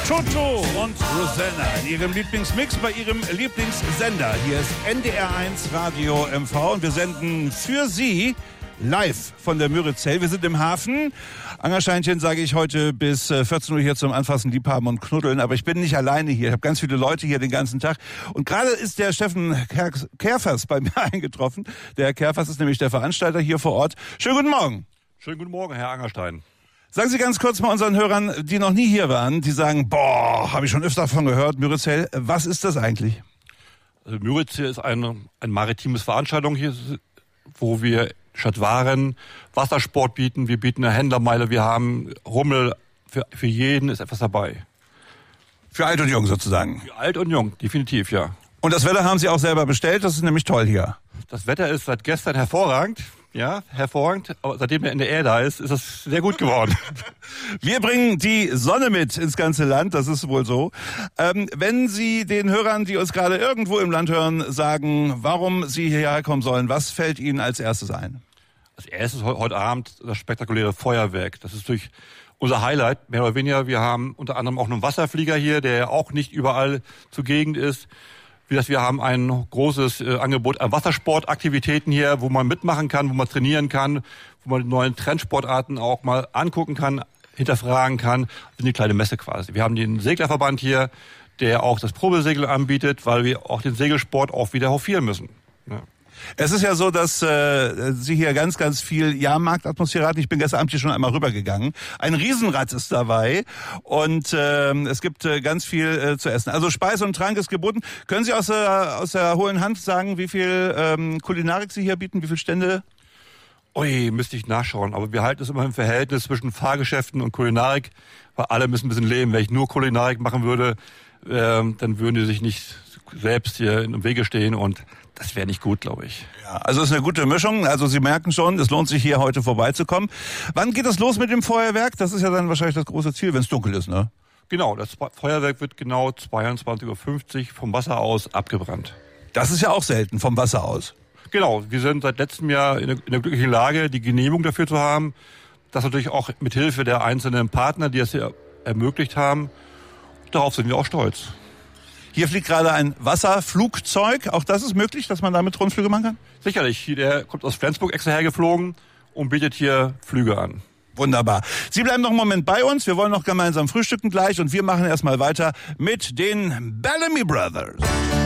Toto und Rosanna in ihrem Lieblingsmix bei ihrem Lieblingssender. Hier ist NDR1 Radio MV und wir senden für Sie live von der Müritzell. Wir sind im Hafen. Angersteinchen sage ich heute bis 14 Uhr hier zum Anfassen, Liebhaben und Knuddeln. Aber ich bin nicht alleine hier. Ich habe ganz viele Leute hier den ganzen Tag. Und gerade ist der Steffen Kerfers bei mir eingetroffen. Der Herr Kerfers ist nämlich der Veranstalter hier vor Ort. Schönen guten Morgen. Schönen guten Morgen, Herr Angerstein. Sagen Sie ganz kurz mal unseren Hörern, die noch nie hier waren, die sagen, boah, habe ich schon öfter davon gehört, Müritzell. Was ist das eigentlich? Also Müritzell ist ein maritimes Veranstaltung hier, wo wir statt Waren Wassersport bieten. Wir bieten eine Händlermeile, wir haben Rummel. Für jeden ist etwas dabei. Für alt und jung sozusagen? Für alt und jung, definitiv, ja. Und das Wetter haben Sie auch selber bestellt, das ist nämlich toll hier. Das Wetter ist seit gestern hervorragend. Ja, hervorragend. Aber seitdem der NDR da ist das sehr gut geworden. Wir bringen die Sonne mit ins ganze Land, das ist wohl so. Wenn Sie den Hörern, die uns gerade irgendwo im Land hören, sagen, warum Sie hierher kommen sollen, was fällt Ihnen als erstes ein? Als erstes heute Abend das spektakuläre Feuerwerk. Das ist durch unser Highlight, mehr oder weniger. Wir haben unter anderem auch einen Wasserflieger hier, der auch nicht überall zugegen ist. Wir haben ein großes Angebot an Wassersportaktivitäten hier, wo man mitmachen kann, wo man trainieren kann, wo man die neuen Trendsportarten auch mal angucken kann, hinterfragen kann. Das ist eine kleine Messe quasi. Wir haben den Seglerverband hier, der auch das Probesegel anbietet, weil wir auch den Segelsport auch wieder hofieren müssen. Ja. Es ist ja so, dass Sie hier ganz, ganz viel Jahrmarktatmosphäre hatten. Ich bin gestern Abend hier schon einmal rübergegangen. Ein Riesenrad ist dabei und es gibt ganz viel zu essen. Also Speise und Trank ist geboten. Können Sie aus der hohlen Hand sagen, wie viel Kulinarik Sie hier bieten, wie viele Stände? Ui, müsste ich nachschauen. Aber wir halten es immer im Verhältnis zwischen Fahrgeschäften und Kulinarik, weil alle müssen ein bisschen leben. Wenn ich nur Kulinarik machen würde, dann würden die sich nicht selbst hier im Wege stehen und das wäre nicht gut, glaube ich. Ja, also es ist eine gute Mischung. Also Sie merken schon, es lohnt sich hier heute vorbeizukommen. Wann geht es los mit dem Feuerwerk? Das ist ja dann wahrscheinlich das große Ziel, wenn es dunkel ist, ne? Genau, das Feuerwerk wird genau 22:50 Uhr vom Wasser aus abgebrannt. Das ist ja auch selten, vom Wasser aus. Genau, wir sind seit letztem Jahr in der glücklichen Lage, die Genehmigung dafür zu haben. Das natürlich auch mit Hilfe der einzelnen Partner, die es hier ermöglicht haben. Darauf sind wir auch stolz. Hier fliegt gerade ein Wasserflugzeug. Auch das ist möglich, dass man damit Rundflüge machen kann? Sicherlich. Der kommt aus Flensburg extra hergeflogen und bietet hier Flüge an. Wunderbar. Sie bleiben noch einen Moment bei uns. Wir wollen noch gemeinsam frühstücken gleich und wir machen erstmal weiter mit den Bellamy Brothers.